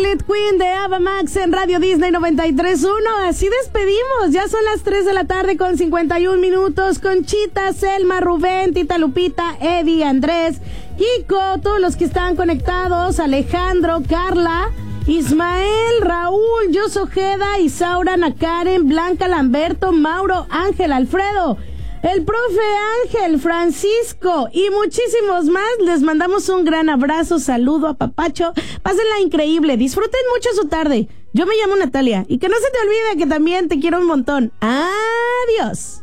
Queen de Ava Max en Radio Disney 93.1. Así despedimos. Ya son las 3 de la tarde con 51 minutos. Conchita, Selma, Rubén, Tita Lupita, Eddie, Andrés, Kiko, todos los que están conectados, Alejandro, Carla, Ismael, Raúl, Jos Ojeda, Isaura, Ana Karen, Blanca, Lamberto, Mauro, Ángel, Alfredo, el profe Ángel, Francisco y muchísimos más. Les mandamos un gran abrazo, saludo, apapacho. Pásenla increíble, disfruten mucho su tarde. Yo me llamo Natalia y que no se te olvide que también te quiero un montón. Adiós.